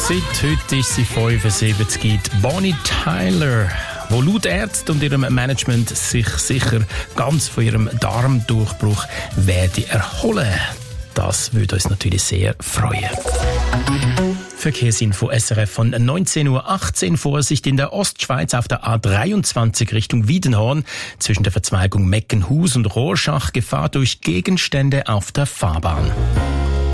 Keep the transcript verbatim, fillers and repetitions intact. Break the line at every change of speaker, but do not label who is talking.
Zeit. Heute ist sie fünfundsiebzig. Die Bonnie Tyler, wo laut Ärzten und ihrem Management sich sicher ganz von ihrem Darmdurchbruch werde erholen. Das würde uns natürlich sehr freuen. Verkehrsinfo S R F von neunzehn Uhr achtzehn. Vorsicht in der Ostschweiz auf der A dreiundzwanzig Richtung Wiedenhorn. Zwischen der Verzweigung Meckenhus und Rorschach Gefahr durch Gegenstände auf der Fahrbahn.